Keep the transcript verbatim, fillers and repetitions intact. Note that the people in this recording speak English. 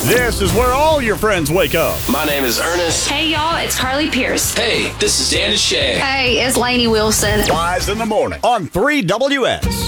This is where all your friends wake up. My name is Ernest. Hey, y'all, it's Carly Pierce. Hey, this is Dan Shay. Hey, it's Lainey Wilson. Wise in the morning on three W S.